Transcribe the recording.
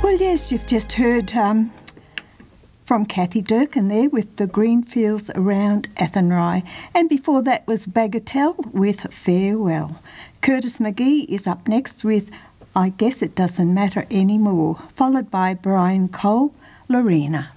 Well, yes, you've just heard from Kathy Durkin there with the green fields around Athenry. And before that was Bagatelle with Farewell. Curtis McGee is up next with I Guess It Doesn't Matter Anymore, followed by Brian Cole, Lorena.